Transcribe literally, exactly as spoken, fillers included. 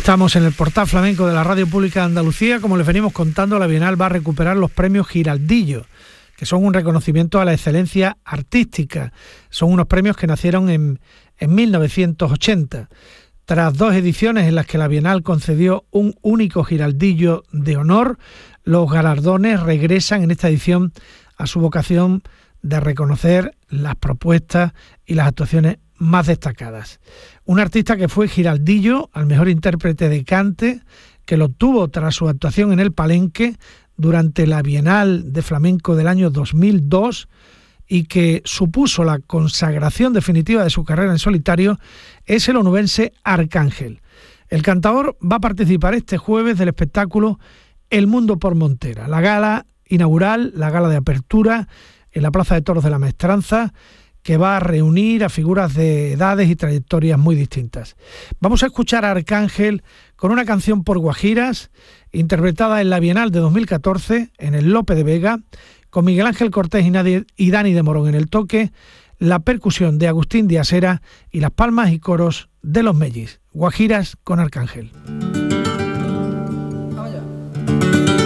Estamos en el portal flamenco de la Radio Pública de Andalucía. Como les venimos contando, la Bienal va a recuperar los premios Giraldillo, que son un reconocimiento a la excelencia artística. Son unos premios que nacieron en, en mil novecientos ochenta. Tras dos ediciones en las que la Bienal concedió un único Giraldillo de honor, los galardones regresan en esta edición a su vocación de reconocer las propuestas y las actuaciones más destacadas. Un artista que fue Giraldillo al mejor intérprete de cante, que lo obtuvo tras su actuación en el Palenque durante la Bienal de Flamenco del año dos mil dos y que supuso la consagración definitiva de su carrera en solitario, es el onubense Arcángel. El cantador va a participar este jueves del espectáculo El Mundo por Montera, la gala inaugural, la gala de apertura en la Plaza de Toros de la Maestranza, que va a reunir a figuras de edades y trayectorias muy distintas. Vamos a escuchar a Arcángel con una canción por guajiras, interpretada en la Bienal de dos mil catorce, en el Lope de Vega, con Miguel Ángel Cortés y Dani de Morón en el toque, la percusión de Agustín Díaz Hera y las palmas y coros de los Mellis. Guajiras con Arcángel.